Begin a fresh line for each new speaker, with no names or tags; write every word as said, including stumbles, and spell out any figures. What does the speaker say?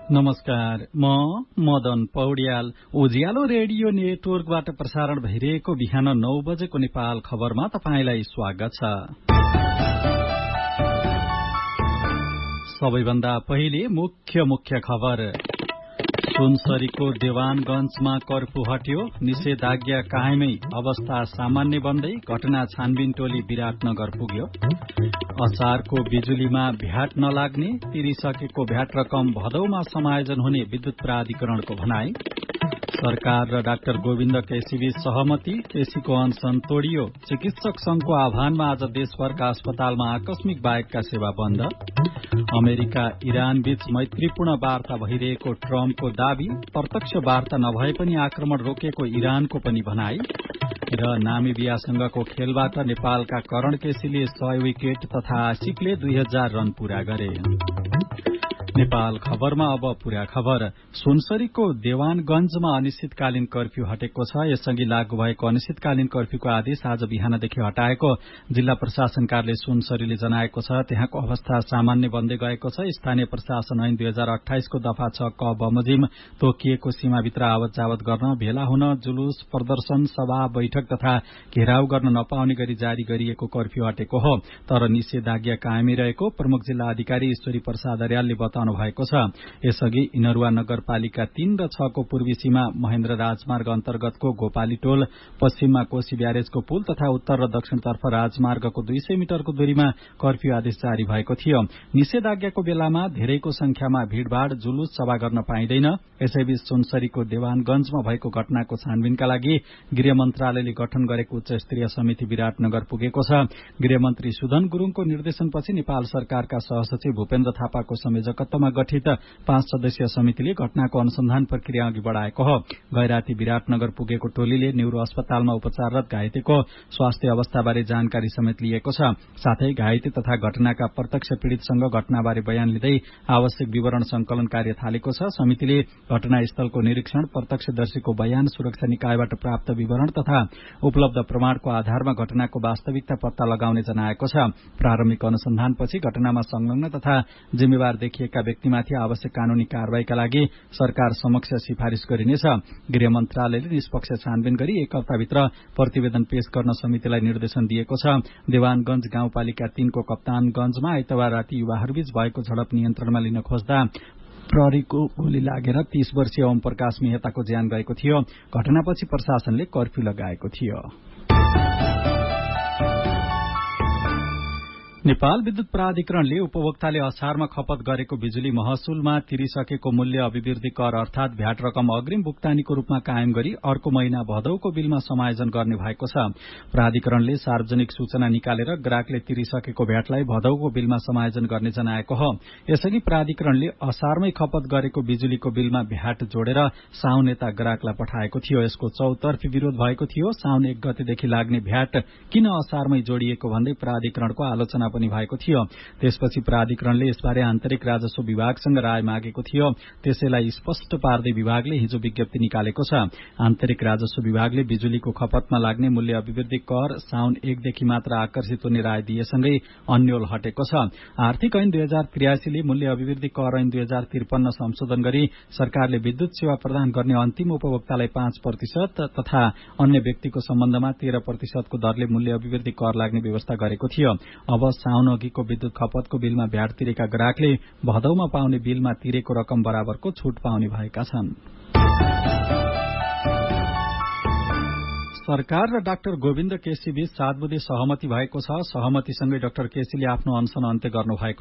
नमस्कार, म मदन पौड्याल। उज्यालो रेडियो नेटवर्कबाट प्रसारण भइरहेको बिहान नौ बजेको नेपाल खबरमा तपाईंलाई स्वागत छ। सबैभन्दा पहिले मुख्य मुख्य खबर। सुनसरीको देवानगंजमा कर्फ्यू हट्यो, निषेधाज्ञा कायमै, अवस्था सामान्य बन्दै घटना छानबिन टोली विराटनगर पुग्यो। असारको बिजुलीमा भ्याट नलाग्ने, तिरिसकेको भ्याट रकम भदौमा समायोजन हुने विद्युत प्राधिकरणको भनाई। सरकार र डाक्टर गोविन्द केसीबीच सहमति, केसीको अनशन तोडियो। चिकित्सक संघको आह्वानमा आज देशभरका अस्पतालमा आकस्मिक बाहेकका सेवा बन्द। अमेरिका इरान बीच मैत्रीपूर्ण वार्ता भइरहेको ट्रम्पको दावी, प्रत्यक्ष वार्ता नभए पनि आक्रमण रोकेको इरानको पनि भनाई। र नामिबियासँगको खेलबाट नेपालका करण केसीले सय विकेट तथा आशिकले दुई हजार रन पूरा गरे। नेपाल खबरमा अब पूरा खबर। सुनसरीको देवानगंजमा अनिश्चितकालीन कर्फ्यू हटेको छ। यसअघि लागू भएको अनिश्चितकालीन कर्फ्यूको आदेश आज बिहानदेखि हटाएको जिल्ला प्रशासन कार्यालय सुनसरीले जनाएको छ। त्यहाँको अवस्था सामान्य बन्दै गएको छ। स्थानीय प्रशासन ऐन दुई हजार अठाइसको दफा छ क बमोजिम तोकिएको सीमाभित्र आवत जावत गर्न, भेला हुन, जुलुस, प्रदर्शन, सभा, बैठक तथा घेराउ गर्न नपाउने गरी जारी गरिएको कर्फ्यू हटेको हो। तर निषेधाज्ञा कायमै रहेको प्रमुख जिल्ला अधिकारी ईश्वरी प्रसाद अर्यालले बताउनु भएको छ। यसअघि इनरुवा नगरपालिका तीन र छ को पूर्वी सीमा महेन्द्र राजमार्ग अन्तर्गतको गोपाली टोल, पश्चिममा कोशी ब्यारेजको पुल तथा उत्तर र दक्षिणतर्फ राजमार्गको दुई सय मिटरको दूरीमा कर्फ्यू आदेश जारी भएको थियो। निषेधाज्ञाको बेलामा धेरैको संख्यामा भीड़भाड़, जुलुस, सभा गर्न पाइँदैन। यसैबीच सुनसरीको देवानगंजमा भएको घटनाको छानबिनका लागि गृह मन्त्रालयले गठन गरेको उच्च स्तरीय समिति विराटनगर पुगेको छ। गृहमन्त्री सुदन गुरूङको निर्देशनपछि नेपाल सरकारका सहसचिव भूपेन्द्र थापाको संयोजकत्वमा गठित पाँच सदस्यीय समितिले घटनाको अनुसन्धान प्रक्रिया अघि बढ़ाएको हो। गैराती विराटनगर पुगेको टोलीले न्यूरो अस्पतालमा उपचाररत घाइतेको स्वास्थ्य अवस्थाबारे जानकारी समेत लिएको छ। साथै घाइते तथा घटनाका प्रत्यक्ष पीड़ितसँग घटनाबारे बयान लिँदै आवश्यक विवरण संकलन कार्य थालेको छ। समितिले घटनास्थलको निरीक्षण, प्रत्यक्षदर्शीको बयान, सुरक्षा निकायबाट प्राप्त विवरण तथा उपलब्ध प्रमाणको आधारमा घटनाको वास्तविकता पत्ता लगाउने जनाएको छ। प्रारम्भिक अनुसन्धानपछि घटनामा संलग्न तथा जिम्मेवार देखिएका व्यक्तिमाथि आवश्यक कानूनी कार्यवाहीका लागि सरकार समक्ष सिफारिश गरिनेछ। गृह मन्त्रालयले निष्पक्ष छानबिन गरी एक हप्ताभित्र प्रतिवेदन पेश गर्न समितिलाई निर्देशन दिएको छ। देवानगंज गाउँपालिका तीनको कप्तानगंजमा आइतबार राति युवाहरूबीच भएको झडप नियन्त्रणमा लिन खोज्दा प्रहरीको गोली लागेर तीस वर्षीय ओम प्रकाश मेहताको ज्यान गएको थियो। घटनापछि प्रशासनले कर्फ्यू लगाएको थियो। नेपाल विद्युत प्राधिकरणले उपभोक्ताले असारमा खपत गरेको बिजुली महसुलमा तिरिसकेको मूल्य अभिवृद्धि कर अर्थात भ्याट रकम अग्रिम भुक्तानीको रूपमा कायम गरी अर्को महिना भदौको बिलमा समायोजन गर्ने भएको छ। प्राधिकरणले सार्वजनिक सूचना निकालेर ग्राहकले तिरिसकेको भ्याटलाई भदौको बिलमा समायोजन गर्ने जनाएको हो। यसअघि प्राधिकरणले असारमै खपत गरेको बिजुलीको बिलमा भ्याट जोडेर साउन यता ग्राहकलाई पठाएको थियो। यसको चौतर्फी विरोध भएको थियो। साउन एक गतेदेखि लाग्ने भ्याट किन असारमै जोडिएको भन्दै प्राधिकरणको आलोचना पनि भएको थियो। त्यसपछि प्राधिकरणले यसबारे आन्तरिक राजस्व विभागसँग राय मागेको थियो। त्यसैलाई स्पष्ट पार्दै विभागले हिजो विज्ञप्ति निकालेको छ। आन्तरिक राजस्व विभागले बिजुलीको खपतमा लाग्ने मूल्य अभिवृद्धि कर साउन एकदेखि मात्र आकर्षित हुने राय दिएसँगै अन्यल हटेको छ। आर्थिक ऐन दुई हजार त्रियासीले मूल्य अभिवृद्धि कर ऐन दुई हजार त्रिपन्न संशोधन गरी सरकारले विद्युत सेवा प्रदान गर्ने अन्तिम उपभोक्तालाई पाँच प्रतिशत तथा अन्य व्यक्तिको सम्बन्धमा तेह्र प्रतिशतको दरले मूल्य अभिवृद्धि कर लाग्ने व्यवस्था गरेको थियो। अब साउन अघिको विद्युत खपतको बिलमा भ्याट तिरेका ग्राहकले भदौमा पाउने बिलमा तिरेको रकम बराबरको छूट पाउने भएका छन्। सरकार र डाक्टर गोविन्द केसीबीच सात बुँदे सहमति भएको छ। सहमतिसँगै डाक्टर केसीले आफ्नो अनशन अन्त्य गर्नुभएको